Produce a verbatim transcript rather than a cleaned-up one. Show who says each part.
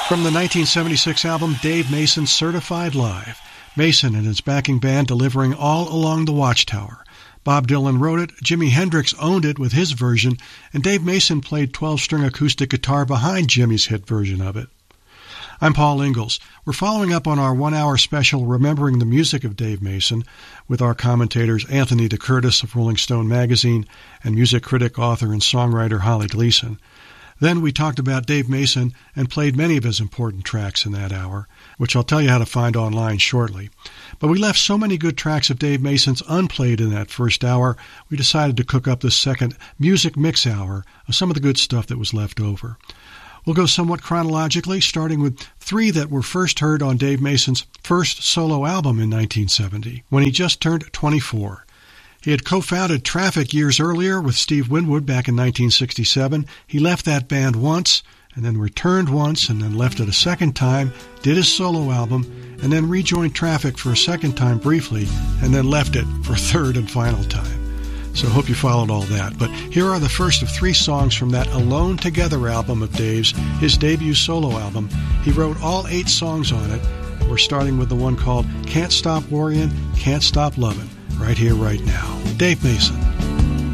Speaker 1: From the nineteen seventy-six album Dave Mason Certified Live, Mason and his backing band delivering All Along the Watchtower. Bob Dylan wrote it, Jimi Hendrix owned it with his version, and Dave Mason played twelve-string acoustic guitar behind Jimmy's hit version of it. I'm Paul Ingalls. We're following up on our one-hour special Remembering the Music of Dave Mason with our commentators Anthony DeCurtis of Rolling Stone magazine and music critic, author, and songwriter Holly Gleason. Then we talked about Dave Mason and played many of his important tracks in that hour, which I'll tell you how to find online shortly. But we left so many good tracks of Dave Mason's unplayed in that first hour, we decided to cook up this second music mix hour of some of the good stuff that was left over. We'll go somewhat chronologically, starting with three that were first heard on Dave Mason's first solo album in nineteen seventy, when he just turned twenty-four. He had co-founded Traffic years earlier with Steve Winwood back in nineteen sixty-seven. He left that band once, and then returned once, and then left it a second time, did his solo album, and then rejoined Traffic for a second time briefly, and then left it for a third and final time. So I hope you followed all that. But here are the first of three songs from that Alone Together album of Dave's, his debut solo album. He wrote all eight songs on it. We're starting with the one called Can't Stop Worrying, Can't Stop Loving, right here, right now. Dave Mason.